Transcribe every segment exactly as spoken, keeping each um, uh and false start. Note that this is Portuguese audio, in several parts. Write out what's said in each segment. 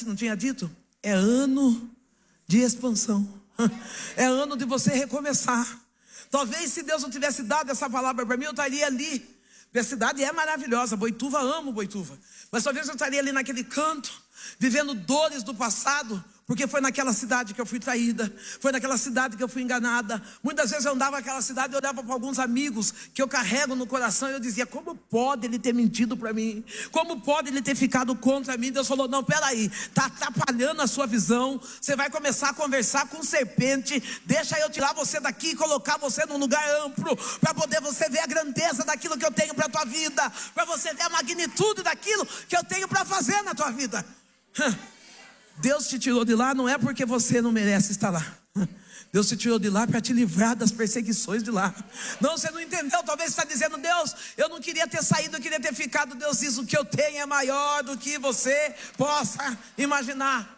não tinha dito? É ano de expansão. É ano de você recomeçar. Talvez se Deus não tivesse dado essa palavra para mim, eu estaria ali. Minha cidade é maravilhosa, Boituva, amo Boituva. Mas talvez eu estaria ali naquele canto, vivendo dores do passado, porque foi naquela cidade que eu fui traída, foi naquela cidade que eu fui enganada. Muitas vezes eu andava naquela cidade e olhava para alguns amigos que eu carrego no coração e eu dizia: como pode ele ter mentido para mim? Como pode ele ter ficado contra mim? Deus falou: não, peraí, está atrapalhando a sua visão. Você vai começar a conversar com serpente. Deixa eu tirar você daqui e colocar você num lugar amplo, para poder você ver a grandeza daquilo que eu tenho para a tua vida, para você ver a magnitude daquilo que eu tenho para fazer na tua vida. Deus te tirou de lá não é porque você não merece estar lá. Deus te tirou de lá para te livrar das perseguições de lá. Não, você não entendeu. Talvez você está dizendo: Deus, eu não queria ter saído, eu queria ter ficado. Deus diz: o que eu tenho é maior do que você possa imaginar.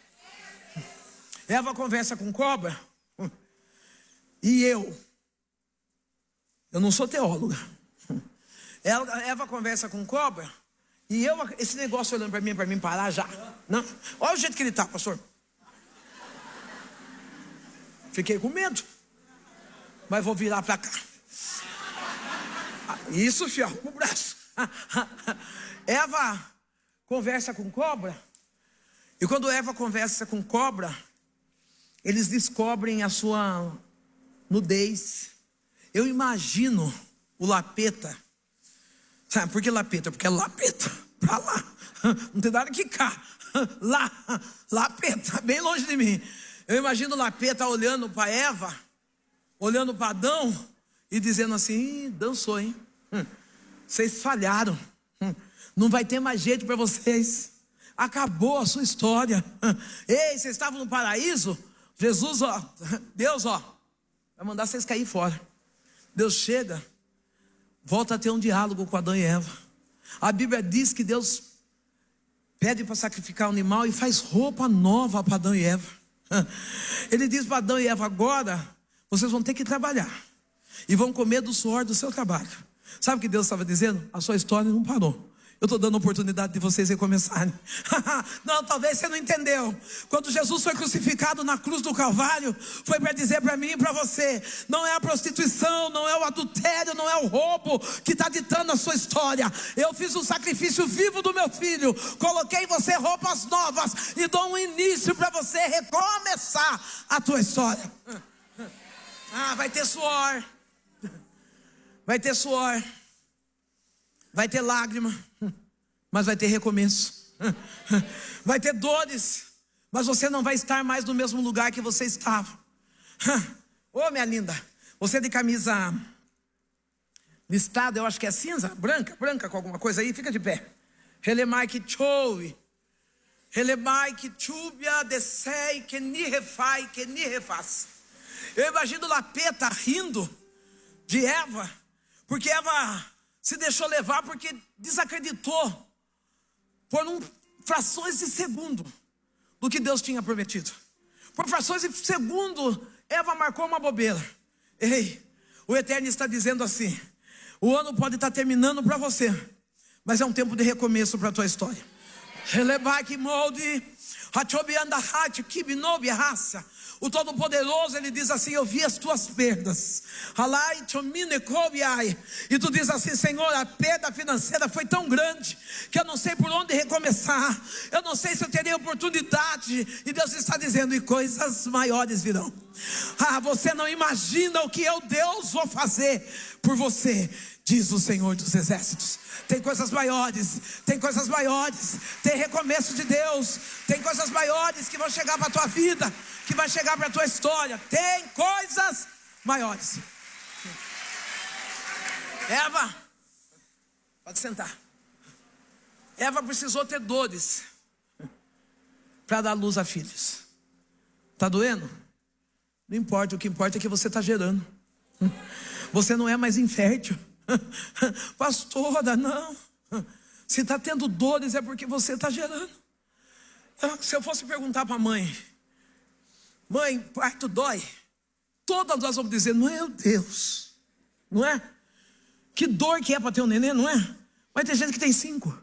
Eva conversa com cobra. E eu Eu não sou teóloga. Eva conversa com cobra. E eu, esse negócio olhando para mim, para mim parar já. Não. Olha o jeito que ele está, pastor. Fiquei com medo. Mas vou virar para cá. Isso, fiel, com o braço. Eva conversa com cobra. E quando Eva conversa com cobra, eles descobrem a sua nudez. Eu imagino o lapeta. Sabe por que lapeta? Porque é lapeta, pra lá. Não tem nada que cá. Lá, lapeta, bem longe de mim. Eu imagino o lapeta olhando para Eva, olhando para Adão e dizendo assim: dançou, hein? Vocês falharam. Não vai ter mais jeito para vocês. Acabou a sua história. Ei, vocês estavam no paraíso? Jesus, ó, Deus, ó, vai mandar vocês cair fora. Deus chega, volta a ter um diálogo com Adão e Eva. A Bíblia diz que Deus pede para sacrificar um animal e faz roupa nova para Adão e Eva. Ele diz para Adão e Eva: agora vocês vão ter que trabalhar e vão comer do suor do seu trabalho. Sabe o que Deus estava dizendo? A sua história não parou. Eu estou dando a oportunidade de vocês recomeçarem. Não, talvez você não entendeu. Quando Jesus foi crucificado na cruz do Calvário, foi para dizer para mim e para você: não é a prostituição, não é o adultério, não é o roubo que está ditando a sua história. Eu fiz um sacrifício vivo do meu filho, coloquei em você roupas novas e dou um início para você recomeçar a tua história. Ah, vai ter suor, vai ter suor, vai ter lágrima, mas vai ter recomeço. Vai ter dores, mas você não vai estar mais no mesmo lugar que você estava. Ô, oh, minha linda, você de camisa listrada, eu acho que é cinza, branca, branca com alguma coisa aí, fica de pé. Relemai que chove, relemai que chuvia descei, que ni refai, que ni refaz. Eu imagino o lapeta rindo de Eva, porque Eva se deixou levar, porque desacreditou por um, frações de segundo do que Deus tinha prometido. Por frações de segundo, Eva marcou uma bobeira. Ei, o Eterno está dizendo assim: o ano pode estar terminando para você, mas é um tempo de recomeço para a tua história. O Todo-Poderoso, ele diz assim: eu vi as tuas perdas. E tu diz assim: Senhor, a perda financeira foi tão grande que eu não sei por onde recomeçar. Eu não sei se eu terei oportunidade. E Deus está dizendo: e coisas maiores virão. Ah, você não imagina o que eu, Deus, vou fazer por você, diz o Senhor dos Exércitos. Tem coisas maiores, tem coisas maiores, tem recomeço de Deus, tem coisas maiores que vão chegar para a tua vida, que vai chegar para a tua história. Tem coisas maiores. Eva, pode sentar. Eva precisou ter dores para dar luz a filhos. Está doendo? Não importa, o que importa é que você está gerando. Você não é mais infértil. Pastora, não. Se está tendo dores é porque você está gerando. Se eu fosse perguntar para a mãe: mãe, parto dói? Todas nós vamos dizer: meu Deus, não é? Que dor que é para ter um neném, não é? Mas tem gente que tem cinco.